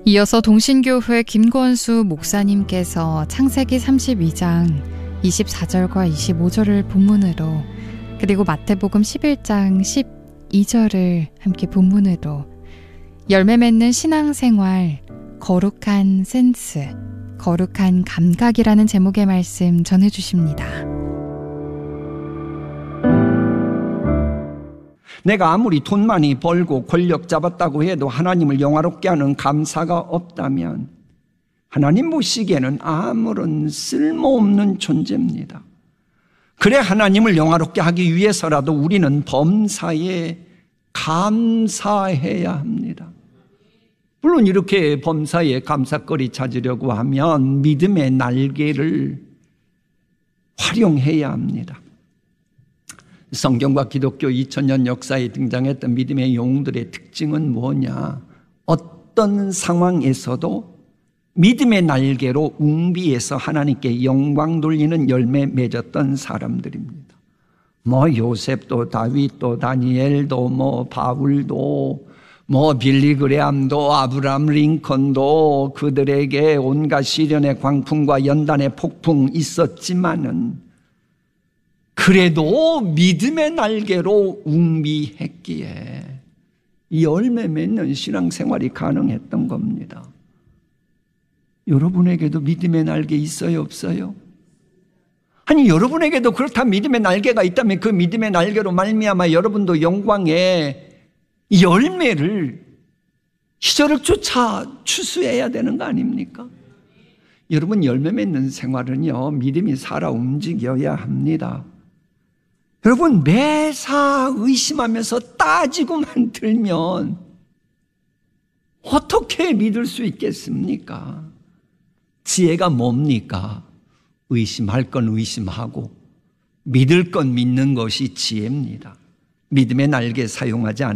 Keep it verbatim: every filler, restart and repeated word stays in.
이어서 동신교회 김권수 목사님께서 창세기 삼십이 장 이십사 절과 이십오 절을 본문으로, 그리고 마태복음 십일 장 십이 절을 함께 본문으로 열매 맺는 신앙생활, 거룩한 센스, 거룩한 감각이라는 제목의 말씀 전해주십니다. 내가 아무리 돈 많이 벌고 권력 잡았다고 해도 하나님을 영화롭게 하는 감사가 없다면 하나님 보시기에는 아무런 쓸모없는 존재입니다. 그래 하나님을 영화롭게 하기 위해서라도 우리는 범사에 감사해야 합니다. 물론 이렇게 범사에 감사거리 찾으려고 하면 믿음의 날개를 활용해야 합니다. 성경과 기독교 이천 년 역사에 등장했던 믿음의 영웅들의 특징은 뭐냐? 어떤 상황에서도 믿음의 날개로 웅비에서 하나님께 영광 돌리는 열매 맺었던 사람들입니다. 뭐 요셉도 다윗도 다니엘도 뭐 바울도 뭐 빌리그레암도 아브라함 링컨도 그들에게 온갖 시련의 광풍과 연단의 폭풍 있었지만은 그래도 믿음의 날개로 웅비했기에 열매 맺는 신앙생활이 가능했던 겁니다. 여러분에게도 믿음의 날개 있어요, 없어요? 아니 여러분에게도 그렇다 믿음의 날개가 있다면 그 믿음의 날개로 말미암아 여러분도 영광의 열매를 희저를 쫓아 추수해야 되는 거 아닙니까? 여러분 열매 맺는 생활은요 믿음이 살아 움직여야 합니다. 여러분 매사 의심하면서 따지고만 들면 어떻게 믿을 수 있겠습니까? 지혜가 뭡니까? 의심할 건 의심하고 믿을 건 믿는 것이 지혜입니다. 믿음의 날개 사용하지 않으면